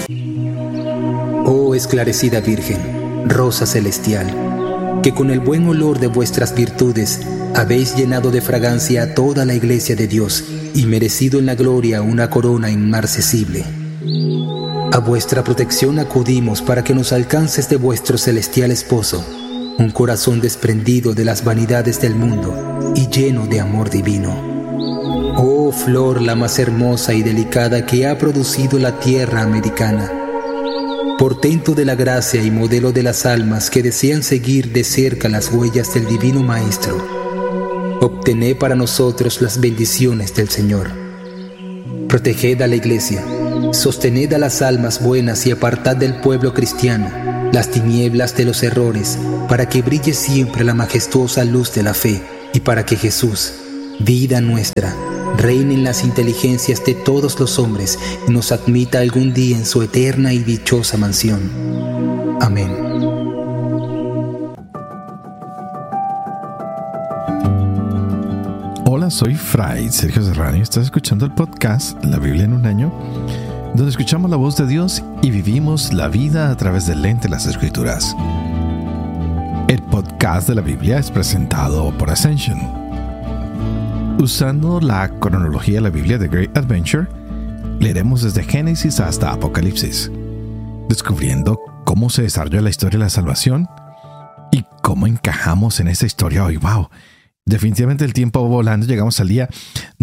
Oh esclarecida Virgen, rosa celestial, que con el buen olor de vuestras virtudes habéis llenado de fragancia a toda la iglesia de Dios y merecido en la gloria una corona inmarcesible. A vuestra protección acudimos para que nos alcances de vuestro celestial esposo, un corazón desprendido de las vanidades del mundo y lleno de amor divino. Oh flor la más hermosa y delicada que ha producido la tierra americana, portento de la gracia y modelo de las almas que desean seguir de cerca las huellas del Divino Maestro, obtened para nosotros las bendiciones del Señor. Proteged a la Iglesia, sostened a las almas buenas y apartad del pueblo cristiano las tinieblas de los errores, para que brille siempre la majestuosa luz de la fe y para que Jesús, vida nuestra, reine en las inteligencias de todos los hombres y nos admita algún día en su eterna y dichosa mansión. Amén. Hola, soy Fray Sergio Serrano y estás escuchando el podcast La Biblia en un año, donde escuchamos la voz de Dios y vivimos la vida a través del lente de las Escrituras. El podcast de la Biblia es presentado por Ascension. Usando la cronología de la Biblia de Great Adventure, leeremos desde Génesis hasta Apocalipsis, descubriendo cómo se desarrolla la historia de la salvación y cómo encajamos en esta historia hoy. ¡Wow! Definitivamente el tiempo va volando. Llegamos al día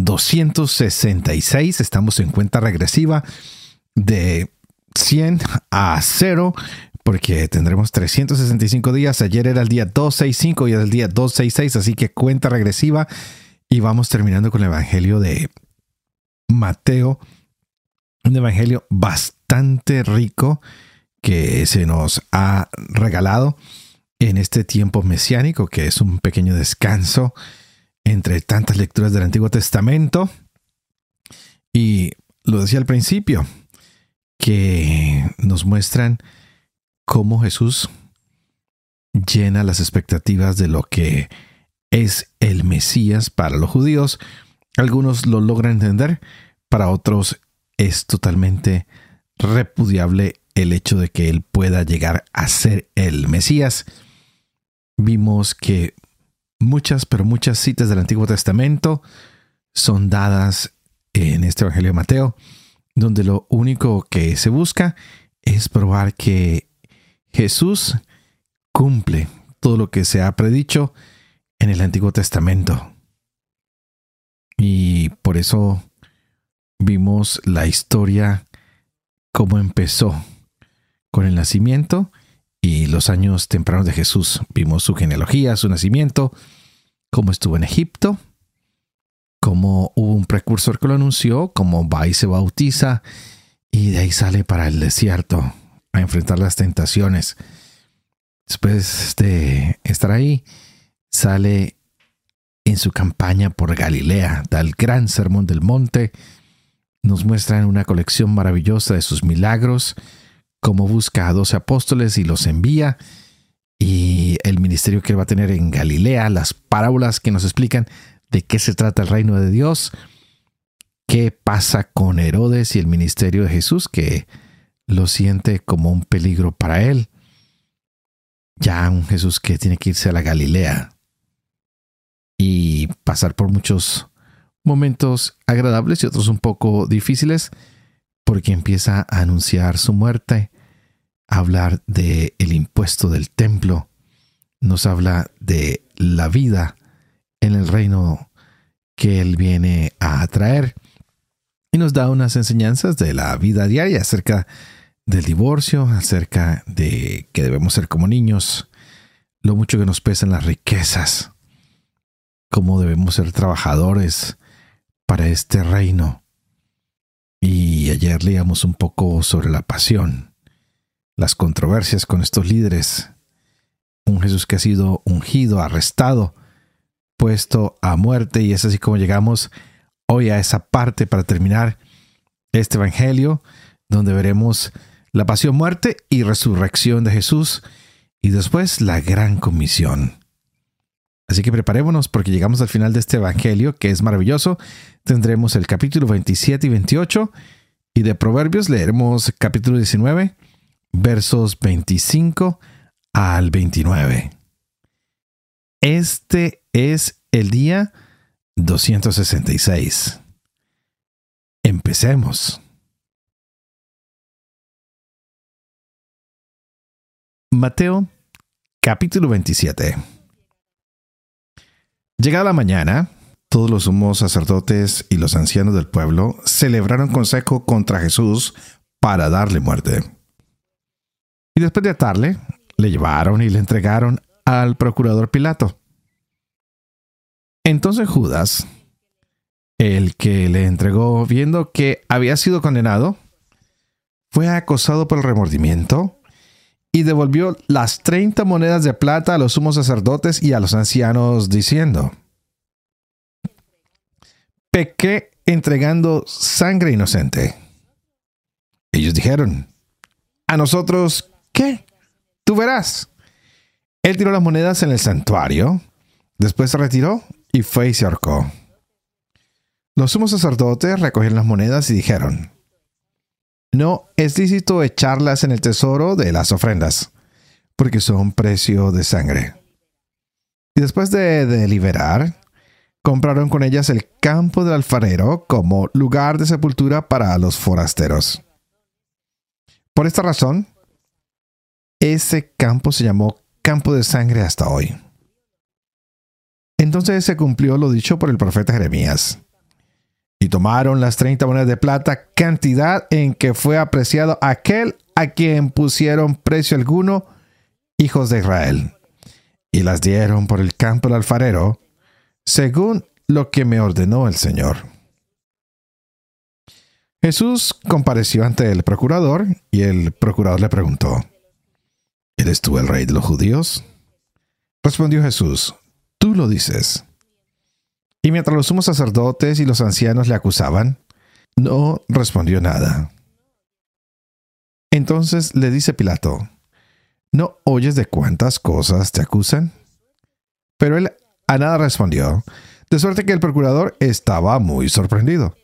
266. Estamos en cuenta regresiva de 100 a 0, porque tendremos 365 días. Ayer era el día 265 y era el día 266, así que cuenta regresiva. Y vamos terminando con el Evangelio de Mateo, un evangelio bastante rico que se nos ha regalado en este tiempo mesiánico, que es un pequeño descanso entre tantas lecturas del Antiguo Testamento. Y lo decía al principio, que nos muestran cómo Jesús llena las expectativas de lo que es el Mesías para los judíos. Algunos lo logran entender, para otros es totalmente repudiable el hecho de que él pueda llegar a ser el Mesías. Vimos que muchas citas del Antiguo Testamento son dadas en este Evangelio de Mateo, donde lo único que se busca es probar que Jesús cumple todo lo que se ha predicho en el Antiguo Testamento. Y por eso vimos la historia, cómo empezó con el nacimiento y los años tempranos de Jesús. Vimos su genealogía, su nacimiento, cómo estuvo en Egipto, cómo hubo un precursor que lo anunció, cómo va y se bautiza y de ahí sale para el desierto a enfrentar las tentaciones. Después de estar ahí, sale en su campaña por Galilea, da el gran sermón del monte, nos muestran una colección maravillosa de sus milagros, cómo busca a 12 apóstoles y los envía, y el ministerio que él va a tener en Galilea, las parábolas que nos explican de qué se trata el reino de Dios, qué pasa con Herodes y el ministerio de Jesús, que lo siente como un peligro para él. Ya un Jesús que tiene que irse a la Galilea y pasar por muchos momentos agradables y otros un poco difíciles, porque empieza a anunciar su muerte, a hablar del impuesto del templo, nos habla de la vida en el reino que él viene a traer y nos da unas enseñanzas de la vida diaria acerca del divorcio, acerca de que debemos ser como niños, lo mucho que nos pesan las riquezas, cómo debemos ser trabajadores para este reino. Y ayer leíamos un poco sobre la pasión, las controversias con estos líderes, un Jesús que ha sido ungido, arrestado, puesto a muerte, y es así como llegamos hoy a esa parte para terminar este evangelio, donde veremos la pasión, muerte y resurrección de Jesús, y después la gran comisión. Así que preparémonos, porque llegamos al final de este evangelio, que es maravilloso. Tendremos el capítulo 27 y 28, Y de Proverbios leeremos capítulo 19, versos 25 al 29. Este es el día 266. Empecemos. Mateo, capítulo 27. Llegada la mañana, todos los sumos sacerdotes y los ancianos del pueblo celebraron consejo contra Jesús para darle muerte. Y después de atarle, le llevaron y le entregaron al procurador Pilato. Entonces Judas, el que le entregó, viendo que había sido condenado, fue acosado por el remordimiento y devolvió las 30 monedas de plata a los sumos sacerdotes y a los ancianos, diciendo: pequé entregando sangre inocente. Ellos dijeron: ¿a nosotros qué? Tú verás. Él tiró las monedas en el santuario, después se retiró y fue y se ahorcó. Los sumos sacerdotes recogieron las monedas y dijeron: no es lícito echarlas en el tesoro de las ofrendas, porque son precio de sangre. Y después de deliberar, compraron con ellas el campo del alfarero como lugar de sepultura para los forasteros. Por esta razón, ese campo se llamó Campo de Sangre hasta hoy. Entonces se cumplió lo dicho por el profeta Jeremías. Y tomaron las 30 monedas de plata, cantidad en que fue apreciado aquel a quien pusieron precio alguno, hijos de Israel, y las dieron por el campo del alfarero, según lo que me ordenó el Señor. Jesús compareció ante el procurador, y el procurador le preguntó: ¿eres tú el rey de los judíos? Respondió Jesús: tú lo dices. Y mientras los sumos sacerdotes y los ancianos le acusaban, no respondió nada. Entonces le dice Pilato: ¿no oyes de cuántas cosas te acusan? Pero él a nada respondió, de suerte que el procurador estaba muy sorprendido.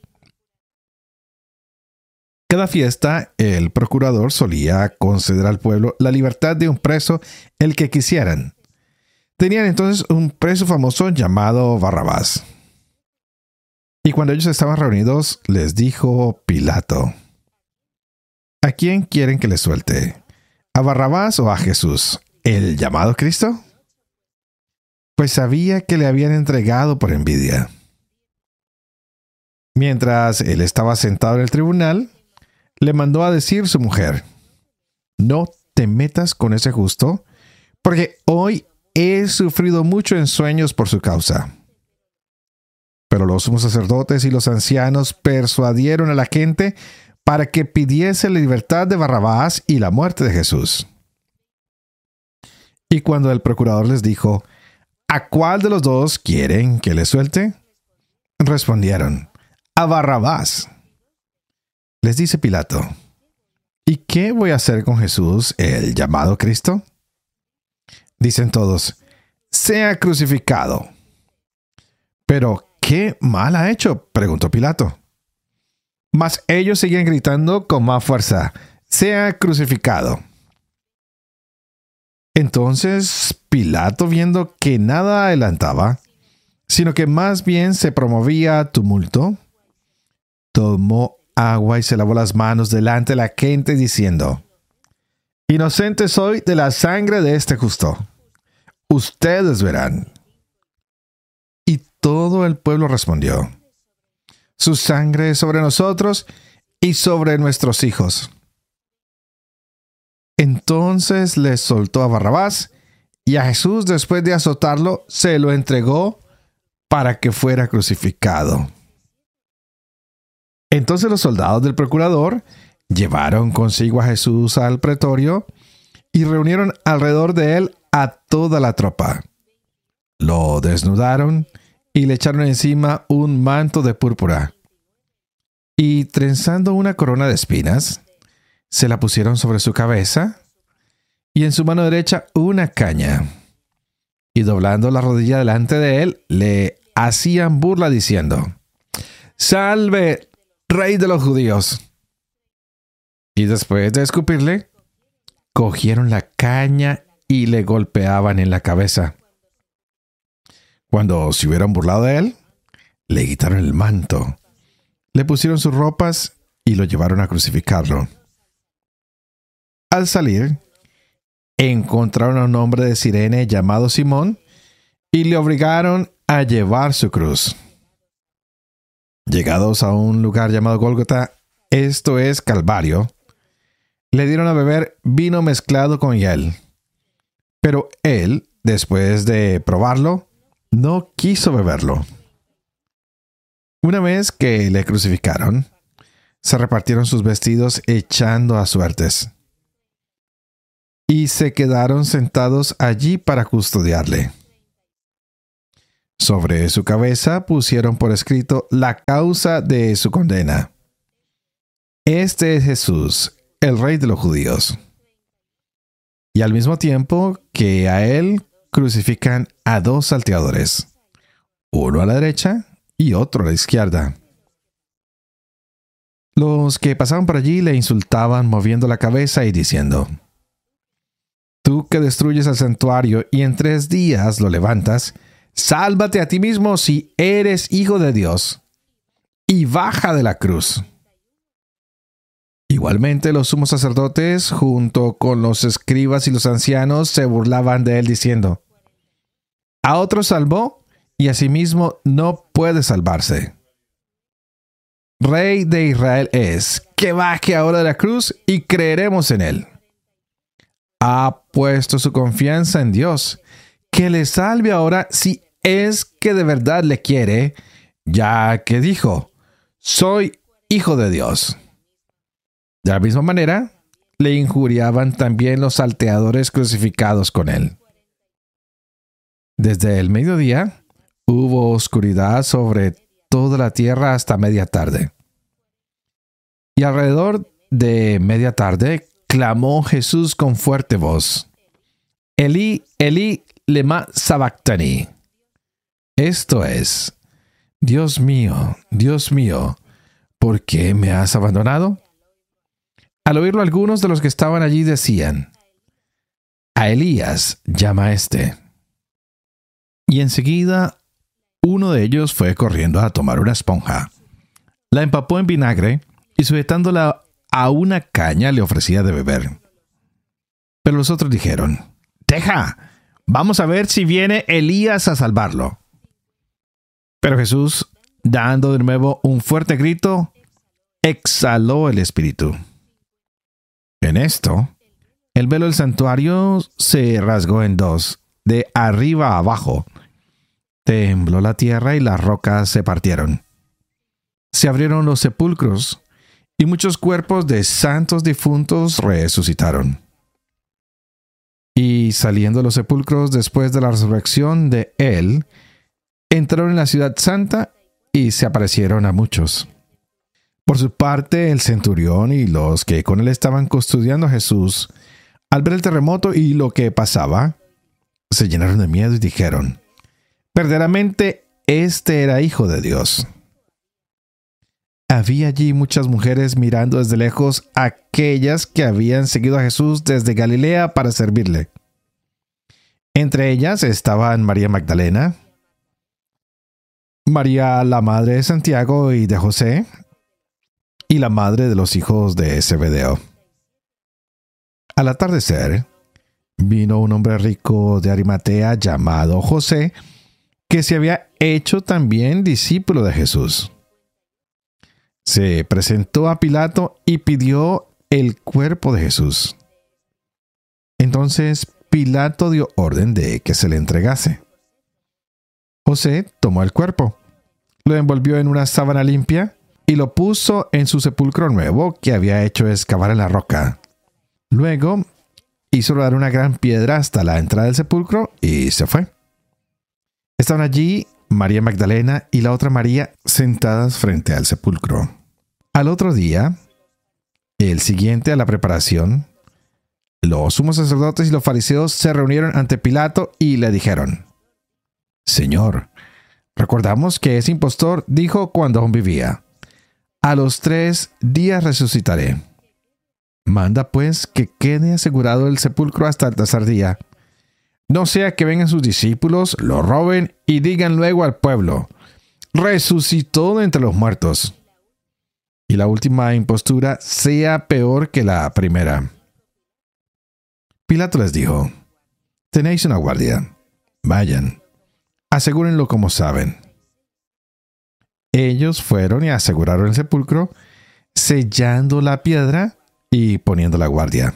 Cada fiesta, el procurador solía conceder al pueblo la libertad de un preso, el que quisieran. Tenían entonces un preso famoso llamado Barrabás. Y cuando ellos estaban reunidos, les dijo Pilato: ¿a quién quieren que les suelte? ¿A Barrabás o a Jesús, el llamado Cristo? Pues sabía que le habían entregado por envidia. Mientras él estaba sentado en el tribunal, le mandó a decir su mujer: no te metas con ese justo, porque hoy he sufrido mucho en sueños por su causa. Pero los sumos sacerdotes y los ancianos persuadieron a la gente para que pidiese la libertad de Barrabás y la muerte de Jesús. Y cuando el procurador les dijo: ¿a cuál de los dos quieren que le suelte? Respondieron: a Barrabás. Les dice Pilato: ¿y qué voy a hacer con Jesús, el llamado Cristo? Dicen todos: sea crucificado. Pero, ¿qué mal ha hecho?, preguntó Pilato. Mas ellos seguían gritando con más fuerza: sea crucificado. Entonces Pilato, viendo que nada adelantaba, sino que más bien se promovía tumulto, tomó agua y se lavó las manos delante de la gente, diciendo: inocente soy de la sangre de este justo. Ustedes verán. Y todo el pueblo respondió: su sangre es sobre nosotros y sobre nuestros hijos. Entonces les soltó a Barrabás, y a Jesús, después de azotarlo, se lo entregó para que fuera crucificado. Entonces los soldados del procurador llevaron consigo a Jesús al pretorio y reunieron alrededor de él a toda la tropa. Lo desnudaron y le echaron encima un manto de púrpura. Y trenzando una corona de espinas, se la pusieron sobre su cabeza, y en su mano derecha una caña. Y doblando la rodilla delante de él, le hacían burla diciendo: ¡salve, rey de los judíos! Y después de escupirle, cogieron la caña y le golpeaban en la cabeza. Cuando se hubieron burlado de él, le quitaron el manto, le pusieron sus ropas y lo llevaron a crucificarlo. Al salir, encontraron a un hombre de Cirene llamado Simón y le obligaron a llevar su cruz. Llegados a un lugar llamado Gólgota, esto es Calvario, le dieron a beber vino mezclado con hiel. Pero él, después de probarlo, no quiso beberlo. Una vez que le crucificaron, se repartieron sus vestidos echando a suertes. Y se quedaron sentados allí para custodiarle. Sobre su cabeza pusieron por escrito la causa de su condena. Este es Jesús, el Rey de los judíos. Y al mismo tiempo que a él crucifican a dos salteadores, uno a la derecha y otro a la izquierda. Los que pasaban por allí le insultaban moviendo la cabeza y diciendo: Tú que destruyes el santuario y en 3 días lo levantas, sálvate a ti mismo si eres hijo de Dios, y baja de la cruz. Igualmente los sumos sacerdotes, junto con los escribas y los ancianos, se burlaban de él diciendo: A otro salvó, y a sí mismo no puede salvarse. Rey de Israel es, que baje ahora de la cruz y creeremos en él. Ha puesto su confianza en Dios, que le salve ahora si es que de verdad le quiere, ya que dijo: Soy hijo de Dios. De la misma manera, le injuriaban también los salteadores crucificados con él. Desde el mediodía hubo oscuridad sobre toda la tierra hasta media tarde. Y alrededor de media tarde clamó Jesús con fuerte voz: Elí, Elí, lema sabactani. Esto es: Dios mío, ¿por qué me has abandonado? Al oírlo, algunos de los que estaban allí decían: A Elías llama a este. Y enseguida uno de ellos fue corriendo a tomar una esponja, la empapó en vinagre y sujetándola a una caña le ofrecía de beber. Pero los otros dijeron: Deja, vamos a ver si viene Elías a salvarlo. Pero Jesús, dando de nuevo un fuerte grito, exhaló el espíritu. En esto, el velo del santuario se rasgó en 2, de arriba a abajo. Tembló la tierra y las rocas se partieron. Se abrieron los sepulcros y muchos cuerpos de santos difuntos resucitaron. Y saliendo de los sepulcros después de la resurrección de él, entraron en la ciudad santa y se aparecieron a muchos. Por su parte, el centurión y los que con él estaban custodiando a Jesús, al ver el terremoto y lo que pasaba, se llenaron de miedo y dijeron: Verdaderamente, este era hijo de Dios. Había allí muchas mujeres mirando desde lejos a aquellas que habían seguido a Jesús desde Galilea para servirle. Entre ellas estaban María Magdalena, María la madre de Santiago y de José, y la madre de los hijos de Zebedeo. Al atardecer, vino un hombre rico de Arimatea llamado José, que se había hecho también discípulo de Jesús. Se presentó a Pilato y pidió el cuerpo de Jesús. Entonces Pilato dio orden de que se le entregase. José tomó el cuerpo, lo envolvió en una sábana limpia y lo puso en su sepulcro nuevo que había hecho excavar en la roca. Luego hizo rodar una gran piedra hasta la entrada del sepulcro y se fue. Estaban allí María Magdalena y la otra María sentadas frente al sepulcro. Al otro día, el siguiente a la preparación, los sumos sacerdotes y los fariseos se reunieron ante Pilato y le dijeron: Señor, recordamos que ese impostor dijo cuando aún vivía: A los 3 días resucitaré. Manda pues que quede asegurado el sepulcro hasta el tercer día. No sea que vengan sus discípulos, lo roben y digan luego al pueblo: resucitó de entre los muertos. Y la última impostura sea peor que la primera. Pilato les dijo: tenéis una guardia. Vayan, asegúrenlo como saben. Ellos fueron y aseguraron el sepulcro, sellando la piedra y poniendo la guardia.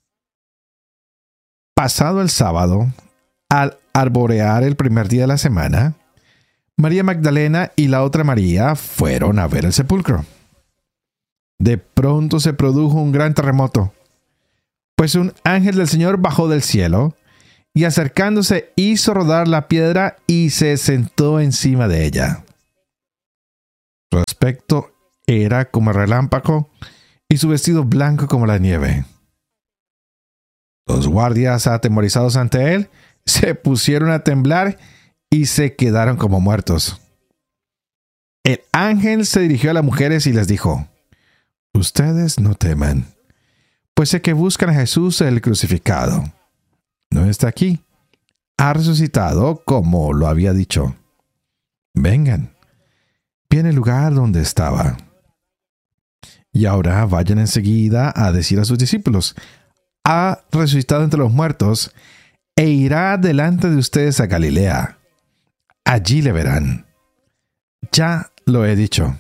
Pasado el sábado, al arborear el primer día de la semana, María Magdalena y la otra María fueron a ver el sepulcro. De pronto se produjo un gran terremoto, pues un ángel del Señor bajó del cielo y acercándose hizo rodar la piedra y se sentó encima de ella. Su aspecto era como el relámpago y su vestido blanco como la nieve. Los guardias, atemorizados ante él, se pusieron a temblar y se quedaron como muertos. El ángel se dirigió a las mujeres y les dijo: ustedes no teman, pues sé que buscan a Jesús el crucificado. No está aquí. Ha resucitado como lo había dicho. Vengan, viene el lugar donde estaba. Y ahora vayan enseguida a decir a sus discípulos: ha resucitado entre los muertos e irá delante de ustedes a Galilea. Allí le verán. Ya lo he dicho.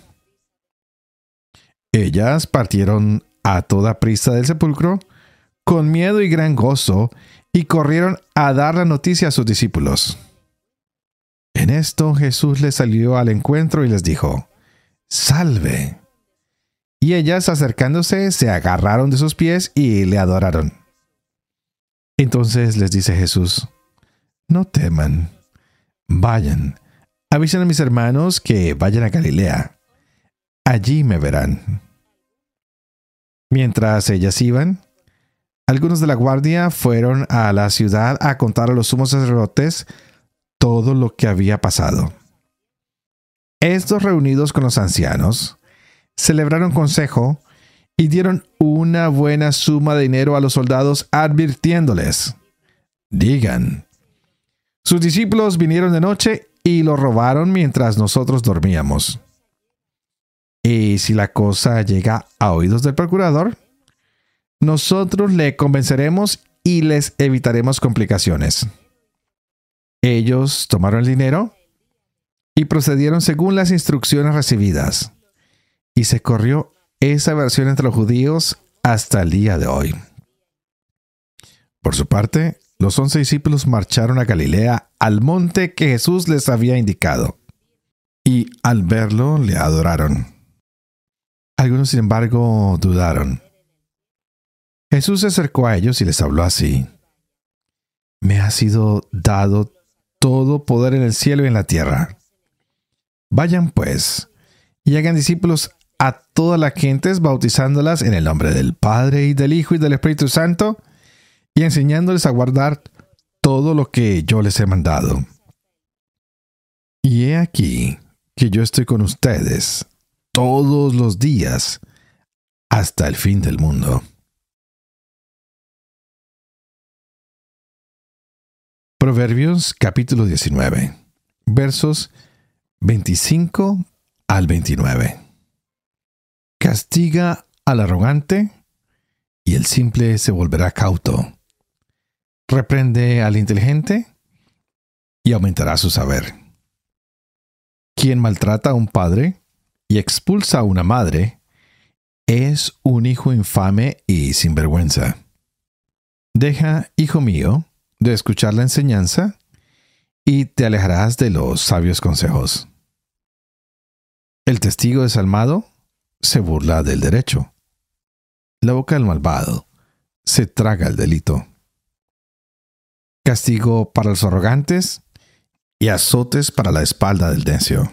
Ellas partieron a toda prisa del sepulcro, con miedo y gran gozo, y corrieron a dar la noticia a sus discípulos. En esto Jesús les salió al encuentro y les dijo: ¡salve! Y ellas, acercándose, se agarraron de sus pies y le adoraron. Entonces les dice Jesús: no teman, vayan, avisen a mis hermanos que vayan a Galilea. Allí me verán. Mientras ellas iban, algunos de la guardia fueron a la ciudad a contar a los sumos sacerdotes todo lo que había pasado. Estos, reunidos con los ancianos, celebraron consejo y dieron una buena suma de dinero a los soldados, advirtiéndoles: digan, sus discípulos vinieron de noche y lo robaron mientras nosotros dormíamos. Y si la cosa llega a oídos del procurador, nosotros le convenceremos y les evitaremos complicaciones. Ellos tomaron el dinero y procedieron según las instrucciones recibidas. Y se corrió esa versión entre los judíos hasta el día de hoy. Por su parte, los 11 discípulos marcharon a Galilea, al monte que Jesús les había indicado. Y al verlo, le adoraron. Algunos, sin embargo, dudaron. Jesús se acercó a ellos y les habló así: me ha sido dado todo poder en el cielo y en la tierra. Vayan pues, y hagan discípulos a todas las gentes, bautizándolas en el nombre del Padre, y del Hijo, y del Espíritu Santo, y enseñándoles a guardar todo lo que yo les he mandado. Y he aquí que yo estoy con ustedes todos los días hasta el fin del mundo. Proverbios capítulo 19, versos 25 al 29. Castiga al arrogante y el simple se volverá cauto. Reprende al inteligente y aumentará su saber. Quien maltrata a un padre y expulsa a una madre es un hijo infame y sinvergüenza. Deja, hijo mío, de escuchar la enseñanza y te alejarás de los sabios consejos. El testigo desalmado se burla del derecho. La boca del malvado se traga el delito. Castigo para los arrogantes y azotes para la espalda del necio.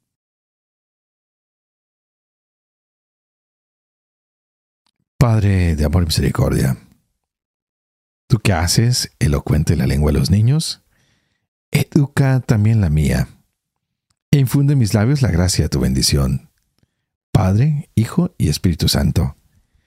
Padre de amor y misericordia, tú que haces elocuente la lengua de los niños, educa también la mía, e infunde en mis labios la gracia de tu bendición. Padre, Hijo y Espíritu Santo.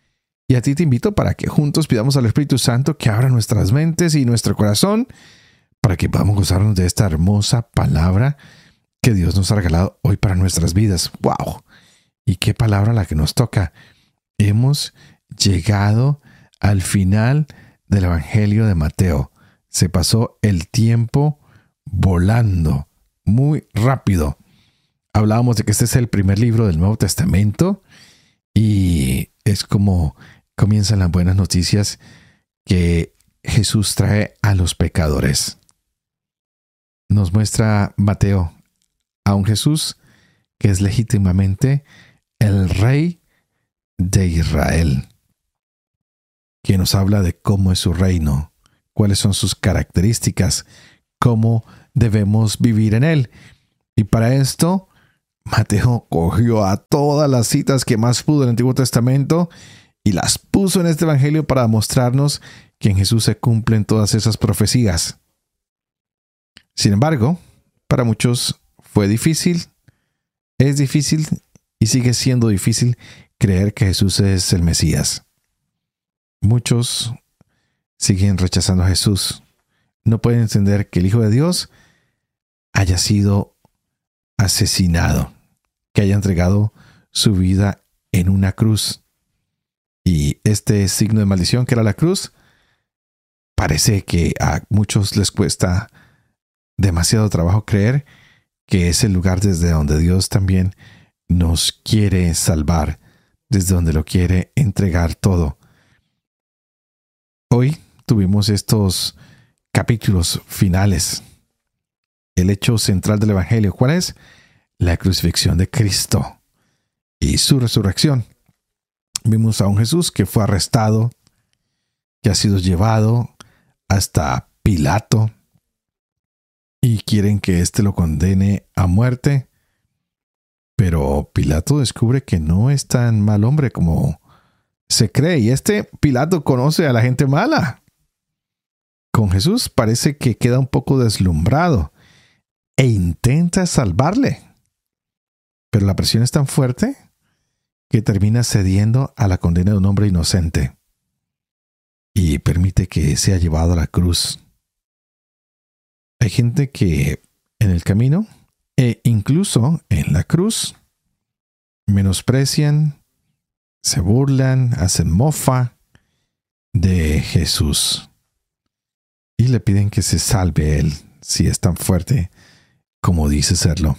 Y a ti te invito para que juntos pidamos al Espíritu Santo que abra nuestras mentes y nuestro corazón para que podamos gozarnos de esta hermosa palabra que Dios nos ha regalado hoy para nuestras vidas. ¡Wow! Y qué palabra la que nos toca. Hemos llegado al final del Evangelio de Mateo. Se pasó el tiempo volando, muy rápido. Hablábamos de que este es el primer libro del Nuevo Testamento y es como comienzan las buenas noticias que Jesús trae a los pecadores. Nos muestra Mateo a un Jesús que es legítimamente el Rey de Israel, que nos habla de cómo es su reino, cuáles son sus características, cómo debemos vivir en él. Y para esto, Mateo cogió a todas las citas que más pudo del Antiguo Testamento y las puso en este Evangelio para mostrarnos que en Jesús se cumplen todas esas profecías. Sin embargo, para muchos fue difícil, es difícil y sigue siendo difícil creer que Jesús es el Mesías. Muchos siguen rechazando a Jesús. No pueden entender que el Hijo de Dios haya sido asesinado, que haya entregado su vida en una cruz. Y este signo de maldición que era la cruz, parece que a muchos les cuesta demasiado trabajo creer que es el lugar desde donde Dios también nos quiere salvar, desde donde lo quiere entregar todo. Hoy tuvimos estos capítulos finales. El hecho central del Evangelio, ¿cuál es? La crucifixión de Cristo y su resurrección. Vimos a un Jesús que fue arrestado, que ha sido llevado hasta Pilato y quieren que éste lo condene a muerte. Pero Pilato descubre que no es tan mal hombre como se cree. Y Pilato conoce a la gente mala. Con Jesús parece que queda un poco deslumbrado e intenta salvarle. Pero la presión es tan fuerte que termina cediendo a la condena de un hombre inocente y permite que sea llevado a la cruz. Hay gente que en el camino e incluso en la cruz menosprecian, se burlan, hacen mofa de Jesús y le piden que se salve él si es tan fuerte como dice serlo.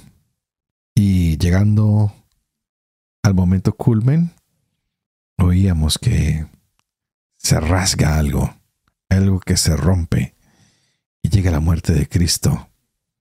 Y llegando al momento culmen, oíamos que se rasga algo que se rompe y llega la muerte de Cristo.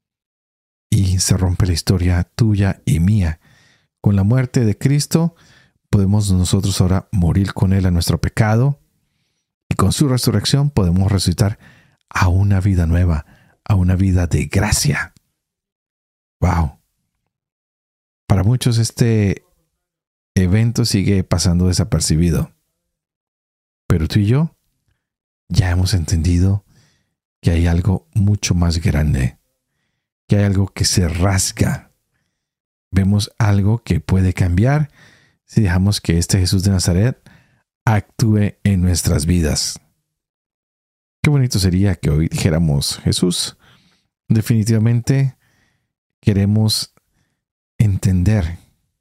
Y se rompe la historia tuya y mía. Con la muerte de Cristo podemos nosotros ahora morir con Él a nuestro pecado y con su resurrección podemos resucitar a una vida nueva, a una vida de gracia. ¡Wow! Para muchos este evento sigue pasando desapercibido. Pero tú y yo ya hemos entendido que hay algo mucho más grande, que hay algo que se rasga. Vemos algo que puede cambiar si dejamos que este Jesús de Nazaret actúe en nuestras vidas. Qué bonito sería que hoy dijéramos: Jesús, definitivamente queremos entender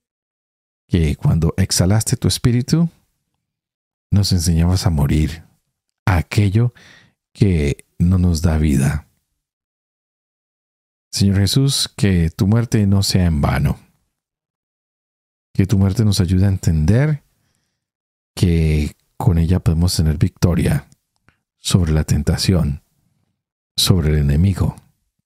que cuando exhalaste tu espíritu, nos enseñabas a morir a aquello que no nos da vida. Señor Jesús, que tu muerte no sea en vano. Que tu muerte nos ayude a entender que con ella podemos tener victoria sobre la tentación, sobre el enemigo.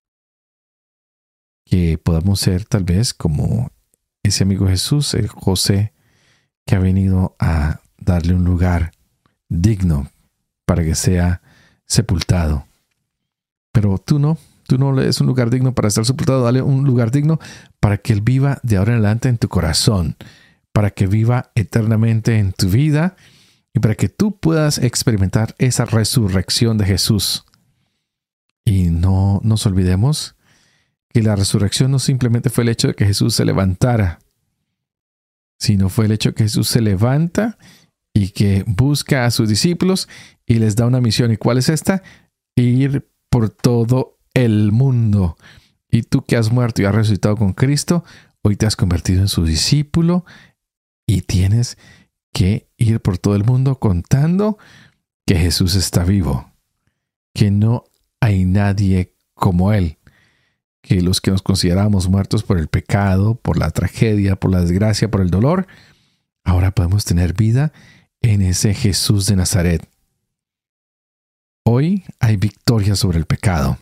Que podamos ser tal vez como ese amigo Jesús, el José, que ha venido a darle un lugar digno para que sea sepultado. Pero tú no le des un lugar digno para estar sepultado, dale un lugar digno para que Él viva de ahora en adelante en tu corazón, para que viva eternamente en tu vida y para que tú puedas experimentar esa resurrección de Jesús. Y no nos olvidemos que la resurrección no simplemente fue el hecho de que Jesús se levantara, sino fue el hecho de que Jesús se levanta y que busca a sus discípulos y les da una misión. ¿Y cuál es esta? Ir por todo el mundo. Y tú que has muerto y has resucitado con Cristo, hoy te has convertido en su discípulo y tienes que ir por todo el mundo contando que Jesús está vivo, que no hay nadie como Él, que los que nos consideramos muertos por el pecado, por la tragedia, por la desgracia, por el dolor, ahora podemos tener vida en ese Jesús de Nazaret. Hoy hay victoria sobre el pecado.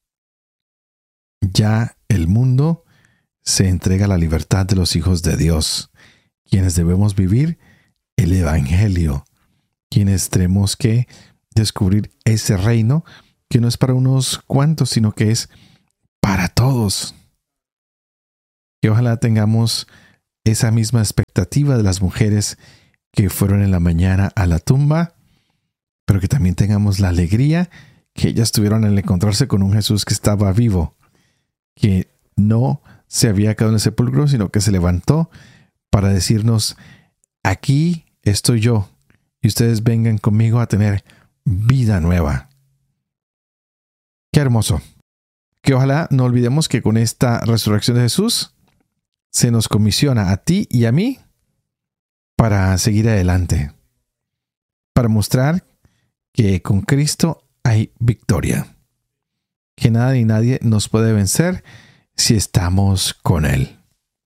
Ya el mundo se entrega a la libertad de los hijos de Dios, quienes debemos vivir el Evangelio, quienes tenemos que descubrir ese reino que no es para unos cuantos, sino que es para todos. Y ojalá tengamos esa misma expectativa de las mujeres que fueron en la mañana a la tumba, pero que también tengamos la alegría que ellas tuvieron al encontrarse con un Jesús que estaba vivo, que no se había quedado en el sepulcro, sino que se levantó para decirnos: aquí estoy yo, y ustedes vengan conmigo a tener vida nueva. ¡Qué hermoso! Que ojalá no olvidemos que con esta resurrección de Jesús se nos comisiona a ti y a mí para seguir adelante, para mostrar que con Cristo hay victoria, que nada ni nadie nos puede vencer si estamos con Él.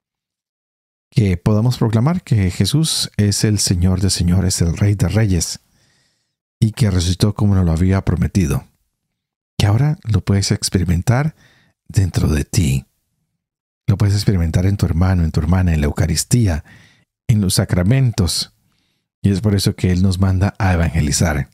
Que podamos proclamar que Jesús es el Señor de señores, el Rey de reyes, y que resucitó como nos lo había prometido. Que ahora lo puedes experimentar dentro de ti. Lo puedes experimentar en tu hermano, en tu hermana, en la Eucaristía, en los sacramentos. Y es por eso que Él nos manda a evangelizar.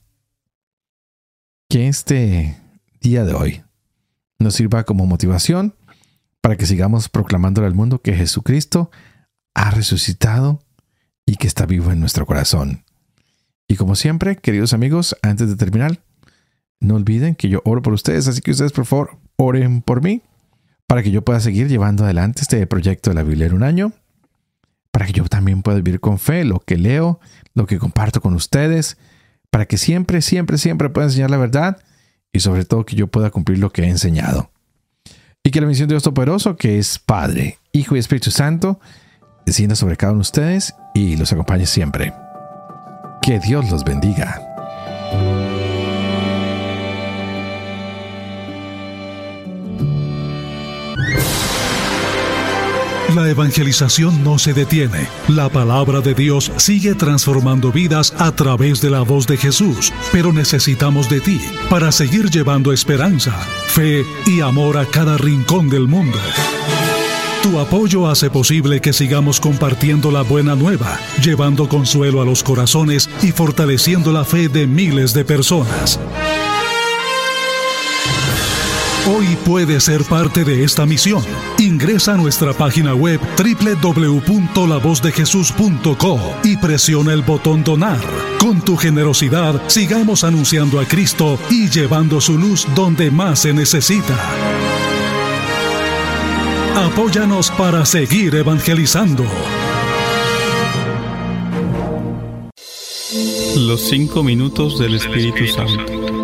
Que este día de hoy nos sirva como motivación para que sigamos proclamándole al mundo que Jesucristo ha resucitado y que está vivo en nuestro corazón. Y como siempre, queridos amigos, antes de terminar, no olviden que yo oro por ustedes, así que ustedes por favor oren por mí para que yo pueda seguir llevando adelante este proyecto de la Biblia en un año, para que yo también pueda vivir con fe lo que leo, lo que comparto con ustedes, para que siempre pueda enseñar la verdad y sobre todo que yo pueda cumplir lo que he enseñado. Y que la bendición de Dios Todopoderoso, que es Padre, Hijo y Espíritu Santo, descienda sobre cada uno de ustedes y los acompañe siempre. Que Dios los bendiga. La evangelización no se detiene. La palabra de Dios sigue transformando vidas a través de la voz de Jesús, pero necesitamos de ti para seguir llevando esperanza, fe y amor a cada rincón del mundo. Tu apoyo hace posible que sigamos compartiendo la buena nueva, llevando consuelo a los corazones y fortaleciendo la fe de miles de personas. Hoy puedes ser parte de esta misión. Ingresa a nuestra página web www.lavozdejesús.co y presiona el botón Donar. Con tu generosidad, sigamos anunciando a Cristo y llevando su luz donde más se necesita. Apóyanos para seguir evangelizando. Los 5 minutos del Espíritu Santo.